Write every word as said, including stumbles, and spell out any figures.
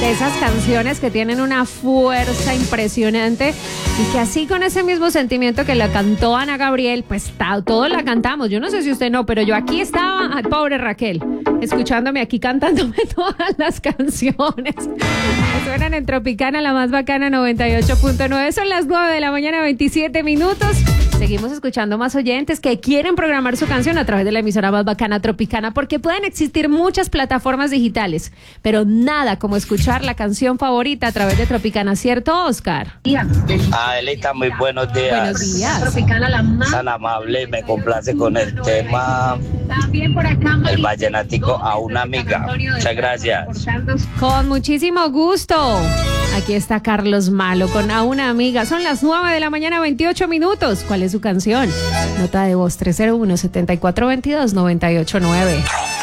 de esas canciones que tienen una fuerza impresionante y que así con ese mismo sentimiento que la cantó Ana Gabriel, pues ta, todos la cantamos. Yo no sé si usted no, pero yo aquí estaba, ay, pobre Raquel, escuchándome aquí cantándome todas las canciones. Suenan en Tropicana, la más bacana, noventa y ocho punto nueve. Son las nueve de la mañana, veintisiete minutos. Seguimos escuchando más oyentes que quieren programar su canción a través de la emisora más bacana Tropicana, porque pueden existir muchas plataformas digitales, pero nada como escuchar la canción favorita a través de Tropicana, ¿cierto, Oscar? Adelita, muy buenos días. Buenos días. Tropicana, la más. Tan amable y me complace con el tema También por acá, El Vallenático a una amiga. Muchas gracias. Con muchísimo gusto. Aquí está Carlos Malo con A una amiga. Son las nueve de la mañana, veintiocho minutos. ¿Cuál es su canción? Nota de voz tres cero uno, siete cuatro dos dos, nueve ocho nueve.